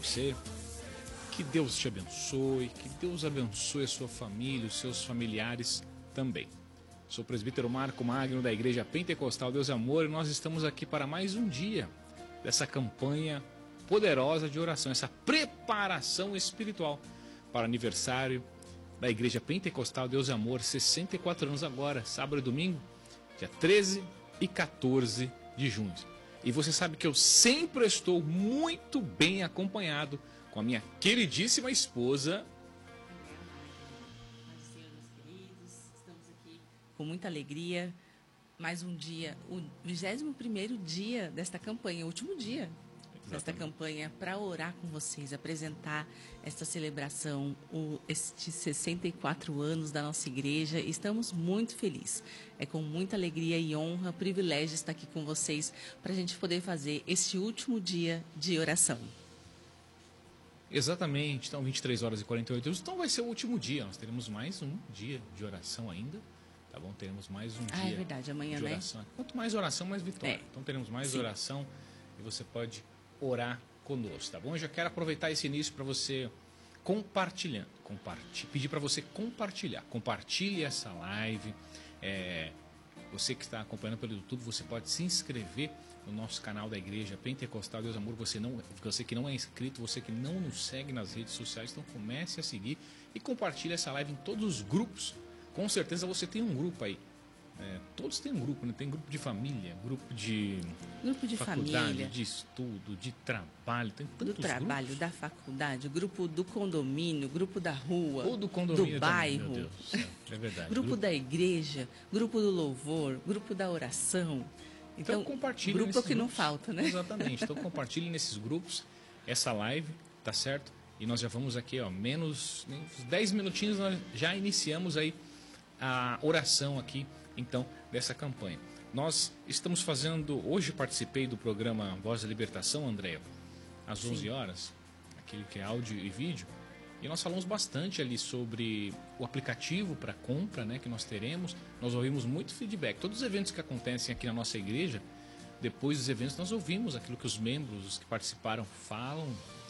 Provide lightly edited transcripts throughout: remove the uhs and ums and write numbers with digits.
você. Que Deus te abençoe, que Deus abençoe a sua família, os seus familiares também. Sou o presbítero Marco Magno da Igreja Pentecostal Deus e Amor e nós estamos aqui para mais um dia dessa campanha poderosa de oração, essa preparação espiritual para o aniversário da Igreja Pentecostal Deus e Amor, 64 anos agora, sábado e domingo, dia 13 e 14 de junho. E você sabe que eu sempre estou muito bem acompanhado com a minha queridíssima esposa. Estamos aqui com muita alegria. Mais um dia, o 21º dia desta campanha, o último dia desta campanha para orar com vocês, apresentar esta celebração, estes 64 anos da nossa igreja. Estamos muito felizes. É com muita alegria e honra, privilégio estar aqui com vocês para a gente poder fazer este último dia de oração. Exatamente, então 23 horas e 48 minutos, então vai ser o último dia, nós teremos mais um dia de oração ainda, tá bom? Teremos mais um dia é verdade, amanhã, de oração. Né? Quanto mais oração, mais vitória. Então teremos mais oração e você pode orar conosco, tá bom? Eu já quero aproveitar esse início para você pedir para você compartilhe essa live. Você que está acompanhando pelo YouTube, você pode se inscrever no nosso canal da Igreja Pentecostal Deus Amor. Você que não é inscrito, você que não nos segue nas redes sociais, então comece a seguir e compartilhe essa live em todos os grupos. Com certeza você tem um grupo aí. Todos têm um grupo, né? Tem grupo de família, grupo de faculdade, família, de estudo, de trabalho, tem tantos do trabalho, grupos. da faculdade, grupo do condomínio, grupo da rua, ou do condomínio do bairro, também, meu Deus do céu, é verdade. grupo da igreja, grupo do louvor, grupo da oração. Então compartilhe. Grupo nesses que não grupos. Falta, né? Exatamente. Então compartilhe nesses grupos essa live, tá certo? E nós já vamos aqui, ó, menos 10 minutinhos nós já iniciamos aí a oração aqui, então, dessa campanha. Nós estamos fazendo, hoje participei do programa Voz da Libertação, Andréia, às 11 horas, aquele que é áudio e vídeo, e nós falamos bastante ali sobre o aplicativo para compra, né, que nós teremos. Nós ouvimos muito feedback. Todos os eventos que acontecem aqui na nossa igreja, depois dos eventos nós ouvimos aquilo que os membros, os que participaram, falam,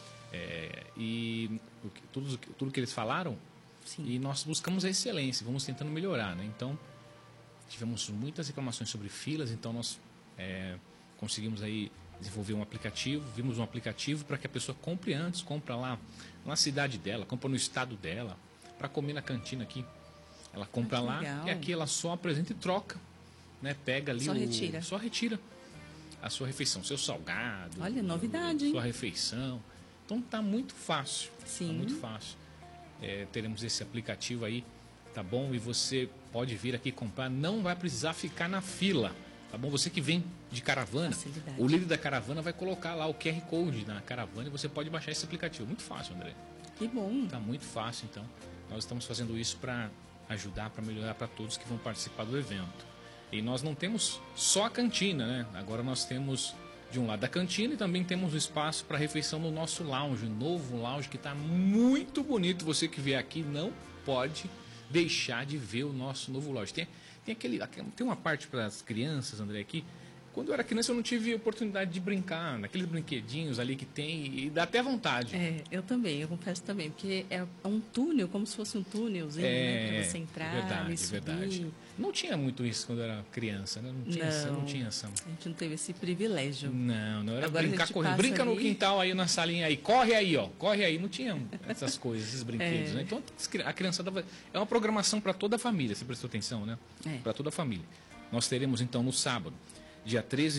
e tudo que eles falaram. Sim. E nós buscamos a excelência, vamos tentando melhorar, né? Então, tivemos muitas reclamações sobre filas, então nós conseguimos aí desenvolver um aplicativo, vimos um aplicativo para que a pessoa compre antes, compra lá na cidade dela, compra no estado dela, para comer na cantina aqui. Ela compra lá legal. E aqui ela só apresenta e troca, né? Pega ali só retira a sua refeição, seu salgado. Olha, novidade, hein? Sua refeição. Então tá muito fácil. Sim. Tá muito fácil. Teremos esse aplicativo aí, tá bom? E você pode vir aqui comprar, não vai precisar ficar na fila, tá bom? Você que vem de caravana, Facilidade. o líder da caravana vai colocar lá o QR Code na caravana e você pode baixar esse aplicativo. Muito fácil, André. Que bom. Tá muito fácil, então. Nós estamos fazendo isso para ajudar, para melhorar para todos que vão participar do evento. E nós não temos só a cantina, né? Agora nós temos de um lado a cantina e também temos o espaço para refeição no nosso lounge, um novo lounge que está muito bonito. Você que vier aqui não pode deixar de ver o nosso novo lounge. Tem uma parte para as crianças, André, aqui. Quando eu era criança eu não tive oportunidade de brincar naqueles brinquedinhos ali que tem e dá até vontade. Eu também, eu confesso também, porque é um túnel, como se fosse um túnelzinho, né, para você entrar e subir. Verdade. Não tinha muito isso quando eu era criança, né? Não tinha essa. A gente não teve esse privilégio. Não era agora brincar correndo. Brinca no quintal aí na salinha aí, corre aí, não tinha essas coisas, esses brinquedos, né? Então a criançada é uma programação para toda a família, você prestou atenção, né? Para toda a família. Nós teremos então no sábado, dia 13